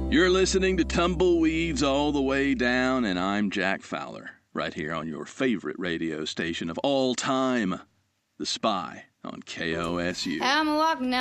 You're listening to Tumbleweeds All the Way Down, and I'm Jack Fowler, right here on your favorite radio station of all time, The Spy on KOSU. I'm walking